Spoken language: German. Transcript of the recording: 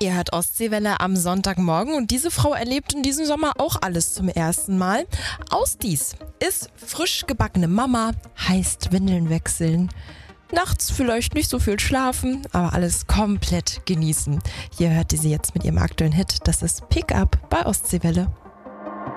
Ihr hört Ostseewelle am Sonntagmorgen und diese Frau erlebt in diesem Sommer auch alles zum ersten Mal. Ausdies ist frisch gebackene Mama, heißt Windeln wechseln. Nachts vielleicht nicht so viel schlafen, aber alles komplett genießen. Hier hört ihr sie jetzt mit ihrem aktuellen Hit. Das ist Pick Up bei Ostseewelle.